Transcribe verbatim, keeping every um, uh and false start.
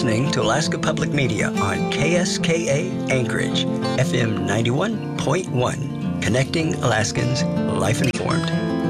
listening to Alaska Public Media on K S K A Anchorage, F M ninety-one point one, connecting Alaskans, life informed.